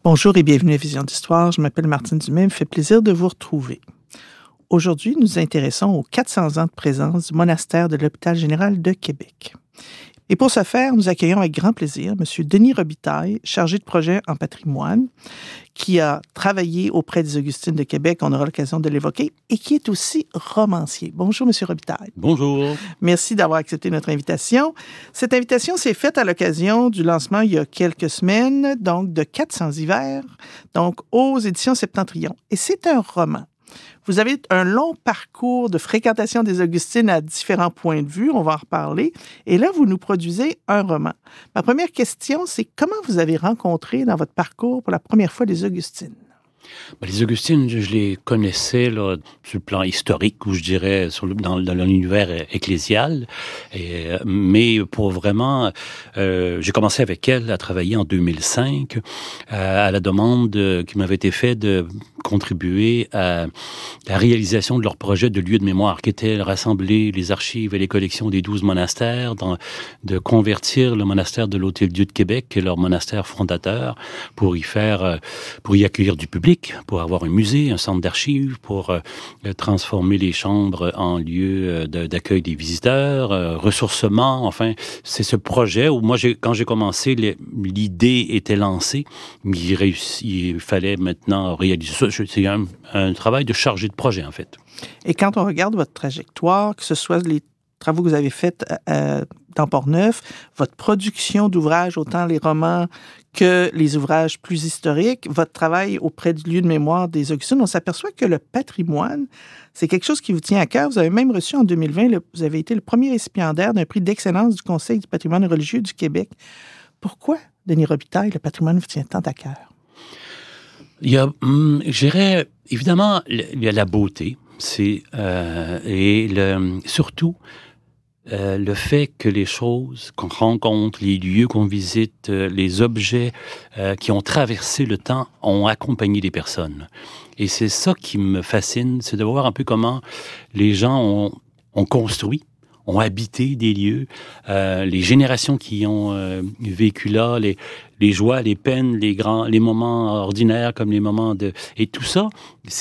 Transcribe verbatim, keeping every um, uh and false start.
Bonjour et bienvenue à Vision d'Histoire. Je m'appelle Martine Dumais. Il me fait plaisir de vous retrouver. Aujourd'hui, nous nous intéressons aux quatre cents ans de présence du monastère de l'Hôpital général de Québec. Et pour ce faire, nous accueillons avec grand plaisir M. Denis Robitaille, chargé de projet en patrimoine, qui a travaillé auprès des Augustines de Québec, on aura l'occasion de l'évoquer, et qui est aussi romancier. Bonjour, M. Robitaille. Bonjour. Merci d'avoir accepté notre invitation. Cette invitation s'est faite à l'occasion du lancement, il y a quelques semaines, donc de quatre cents hivers, donc aux éditions Septentrion. Et c'est un roman. Vous avez un long parcours de fréquentation des Augustines à différents points de vue, on va en reparler. Et là, vous nous produisez un roman. Ma première question, c'est comment vous avez rencontré dans votre parcours pour la première fois les Augustines? Ben, les Augustines, je, je les connaissais là, sur le plan historique, ou je dirais sur le, dans, dans l'univers ecclésial. Et, mais pour vraiment, euh, j'ai commencé avec elles à travailler en deux mille cinq euh, à la demande de, qui m'avait été faite de contribuer à la réalisation de leur projet de lieu de mémoire, qui était de rassembler les archives et les collections des douze monastères, dans, de convertir le monastère de l'Hôtel-Dieu de Québec, qui est leur monastère fondateur, pour y faire, pour y accueillir du public, pour avoir un musée, un centre d'archives, pour euh, transformer les chambres en lieu de, d'accueil des visiteurs, euh, ressourcement, enfin, c'est ce projet où moi, j'ai, quand j'ai commencé, les, l'idée était lancée, mais il, réussit, il fallait maintenant réaliser ça. C'est un, un travail de chargé de projet, en fait. Et quand on regarde votre trajectoire, que ce soit les travaux que vous avez faits euh, dans Port-Neuf, votre production d'ouvrages, autant les romans que les ouvrages plus historiques, votre travail auprès du lieu de mémoire des Augustines, on s'aperçoit que le patrimoine, c'est quelque chose qui vous tient à cœur. Vous avez même reçu en deux mille vingt, le, vous avez été le premier récipiendaire d'un prix d'excellence du Conseil du patrimoine religieux du Québec. Pourquoi, Denis Robitaille, le patrimoine vous tient tant à cœur? Il y a, hum, je dirais, évidemment, il y a la beauté, c'est, euh, et le, surtout, Euh, le fait que les choses qu'on rencontre, les lieux qu'on visite, euh, les objets euh, qui ont traversé le temps ont accompagné les personnes. Et c'est ça qui me fascine, c'est de voir un peu comment les gens ont, ont construit, ont habité des lieux, euh, les générations qui ont euh, vécu là, les, les joies, les peines, les grands, les moments ordinaires comme les moments de... Et tout ça,